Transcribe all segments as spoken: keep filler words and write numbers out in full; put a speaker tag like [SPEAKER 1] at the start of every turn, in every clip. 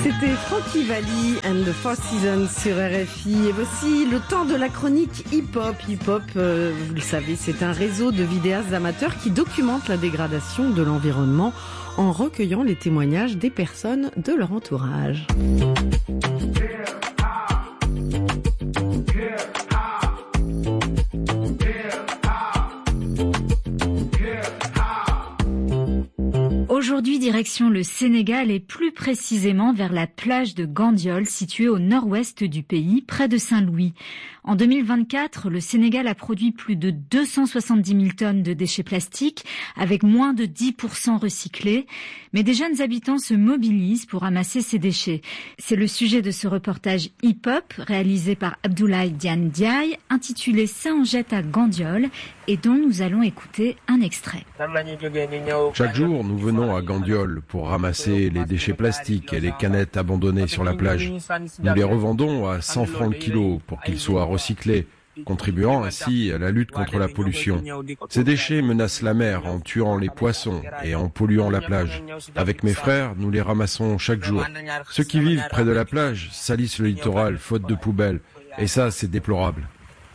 [SPEAKER 1] C'était Frankie Valli and the Four Seasons sur R F I. Et voici le temps de la chronique hip-hop. Hip-hop, euh, vous le savez, c'est un réseau de vidéastes amateurs qui documentent la dégradation de l'environnement en recueillant les témoignages des personnes de leur entourage.
[SPEAKER 2] Aujourd'hui, direction le Sénégal et plus précisément vers la plage de Gandiol, située au nord-ouest du pays, près de Saint-Louis. En deux mille vingt-quatre, le Sénégal a produit plus de deux cent soixante-dix mille tonnes de déchets plastiques, avec moins de dix pour cent recyclés. Mais des jeunes habitants se mobilisent pour ramasser ces déchets. C'est le sujet de ce reportage hip-hop réalisé par Abdoulaye Diane Diaye, intitulé « Ça en jette à Gandiol » et dont nous allons écouter un extrait.
[SPEAKER 3] Chaque jour, nous venons à Gandiol pour ramasser les déchets plastiques et les canettes abandonnées sur la plage. Nous les revendons à cent francs le kilo pour qu'ils soient recyclés, contribuant ainsi à la lutte contre la pollution. Ces déchets menacent la mer en tuant les poissons et en polluant la plage. Avec mes frères, nous les ramassons chaque jour. Ceux qui vivent près de la plage salissent le littoral faute de poubelles. Et ça, c'est déplorable.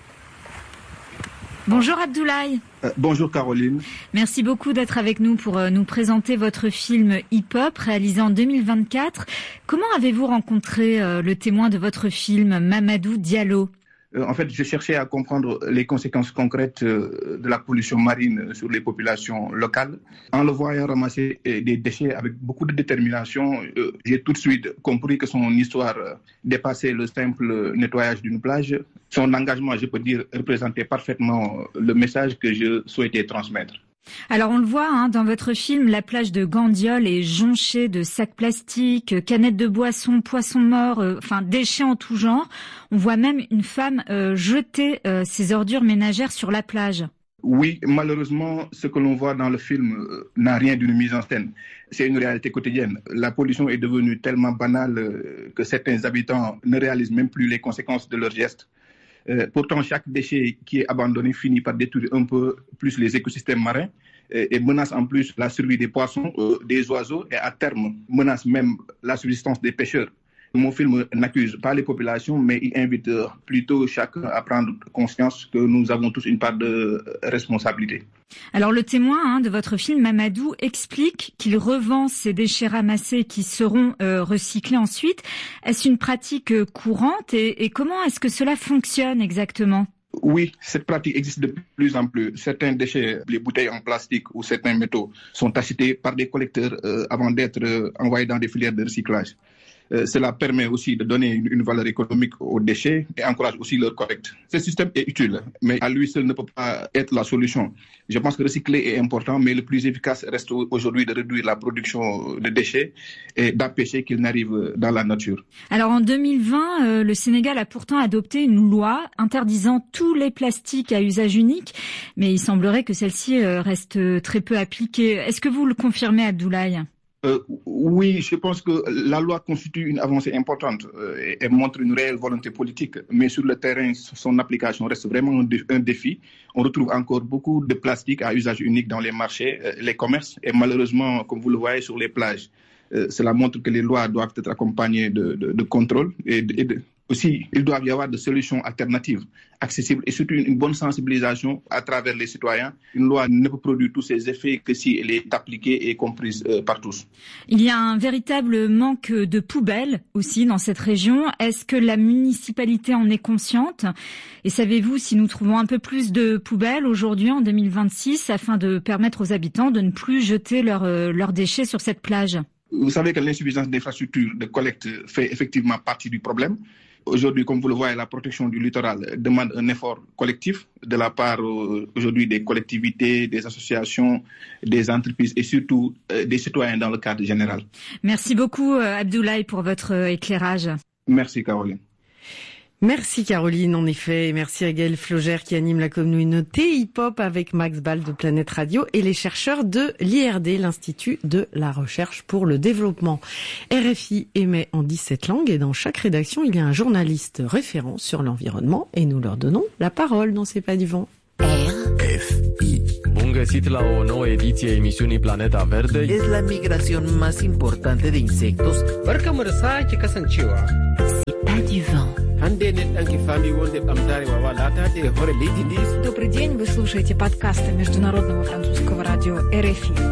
[SPEAKER 2] Bonjour Abdoulaye.
[SPEAKER 4] Euh, bonjour Caroline.
[SPEAKER 2] Merci beaucoup d'être avec nous pour euh, nous présenter votre film hip-hop réalisé en deux mille vingt-quatre. Comment avez-vous rencontré euh, le témoin de votre film, Mamadou Diallo ?
[SPEAKER 4] euh, En fait, je cherchais à comprendre les conséquences concrètes euh, de la pollution marine sur les populations locales. En le voyant ramasser euh, des déchets avec beaucoup de détermination, euh, j'ai tout de suite compris que son histoire euh, dépassait le simple nettoyage d'une plage. Son engagement, je peux dire, représentait parfaitement le message que je souhaitais transmettre.
[SPEAKER 2] Alors on le voit hein, dans votre film, la plage de Gandiol est jonchée de sacs plastiques, canettes de boissons, poissons morts, euh, enfin déchets en tout genre. On voit même une femme euh, jeter euh, ses ordures ménagères sur la plage.
[SPEAKER 4] Oui, malheureusement, ce que l'on voit dans le film euh, n'a rien d'une mise en scène. C'est une réalité quotidienne. La pollution est devenue tellement banale euh, que certains habitants ne réalisent même plus les conséquences de leurs gestes. Euh, pourtant, chaque déchet qui est abandonné finit par détruire un peu plus les écosystèmes marins euh, et menace en plus la survie des poissons, euh, des oiseaux et à terme menace même la subsistance des pêcheurs. Mon film n'accuse pas les populations, mais il invite plutôt chacun à prendre conscience que nous avons tous une part de responsabilité.
[SPEAKER 2] Alors le témoin hein, de votre film, Mamadou, explique qu'il revend ces déchets ramassés qui seront euh, recyclés ensuite. Est-ce une pratique courante et, et comment est-ce que cela fonctionne exactement ?
[SPEAKER 4] Oui, cette pratique existe de plus en plus. Certains déchets, les bouteilles en plastique ou certains métaux sont achetés par des collecteurs euh, avant d'être euh, envoyés dans des filières de recyclage. Euh, cela permet aussi de donner une, une valeur économique aux déchets et encourage aussi leur collecte. Ce système est utile, mais à lui seul ne peut pas être la solution. Je pense que recycler est important, mais le plus efficace reste aujourd'hui de réduire la production de déchets et d'empêcher qu'ils n'arrivent dans la nature.
[SPEAKER 2] Alors en deux mille vingt, euh, le Sénégal a pourtant adopté une loi interdisant tous les plastiques à usage unique, mais il semblerait que celle-ci euh, reste très peu appliquée. Est-ce que vous le confirmez, Abdoulaye ?
[SPEAKER 4] Euh, oui, je pense que la loi constitue une avancée importante euh, et, et montre une réelle volonté politique. Mais sur le terrain, son application reste vraiment un, dé- un défi. On retrouve encore beaucoup de plastique à usage unique dans les marchés, euh, les commerces et malheureusement, comme vous le voyez, sur les plages. Euh, cela montre que les lois doivent être accompagnées de, de, de contrôle et de, et de aussi, il doit y avoir des solutions alternatives, accessibles et surtout une bonne sensibilisation à travers les citoyens. Une loi ne peut produire tous ses effets que si elle est appliquée et comprise euh, par tous.
[SPEAKER 2] Il y a un véritable manque de poubelles aussi dans cette région. Est-ce que la municipalité en est consciente ? Et savez-vous si nous trouvons un peu plus de poubelles aujourd'hui en deux mille vingt-six afin de permettre aux habitants de ne plus jeter leurs, euh, leurs déchets sur cette plage ?
[SPEAKER 4] Vous savez que l'insuffisance d'infrastructures de collecte fait effectivement partie du problème. Aujourd'hui, comme vous le voyez, la protection du littoral demande un effort collectif de la part euh, aujourd'hui des collectivités, des associations, des entreprises et surtout euh, des citoyens dans le cadre général.
[SPEAKER 2] Merci beaucoup euh, Abdoulaye pour votre euh, éclairage.
[SPEAKER 4] Merci Caroline.
[SPEAKER 1] Merci Caroline, en effet, et merci à Gaël Flogère qui anime la communauté hip-hop avec Max Ball de Planète Radio et les chercheurs de l'I R D, l'Institut de la Recherche pour le Développement. R F I émet en dix-sept langues et dans chaque rédaction, il y a un journaliste référent sur l'environnement et nous leur donnons la parole dans C'est pas du vent.
[SPEAKER 5] R F I. Bon. bun găsit la o nouă ediție a emisiunii Planeta Verde.
[SPEAKER 6] Es la migración más importante de insectos.
[SPEAKER 7] Barkamu da sake kasancewa.
[SPEAKER 2] C'est pas du vent.
[SPEAKER 7] Hande ne ɗanki fami wonde ɓamtare wawa latade hore leydi ndi.
[SPEAKER 8] Добрый день, вы слушаете подкасты Международного французского радио эр эф и.